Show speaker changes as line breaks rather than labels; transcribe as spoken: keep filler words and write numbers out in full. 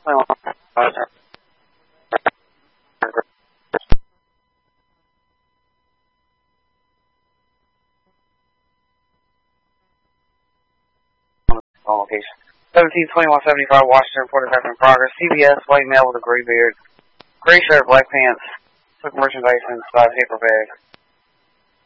Location. seventeen twenty-one seventy-five Washington, report of in progress. C B S, white male with a gray beard, gray shirt, black pants, took merchandise inside a paper bag.